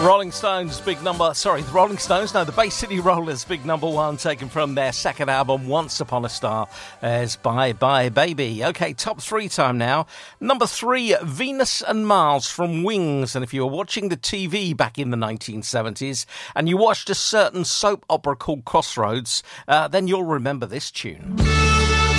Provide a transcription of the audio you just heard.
Rolling Stones, big number... Sorry, the Rolling Stones? No, the Bay City Rollers, big number one, taken from their second album, Once Upon a Star, as Bye Bye Baby. OK, top three time now. Number 3, Venus and Mars from Wings. And if you were watching the TV back in the 1970s and you watched a certain soap opera called Crossroads, then you'll remember this tune.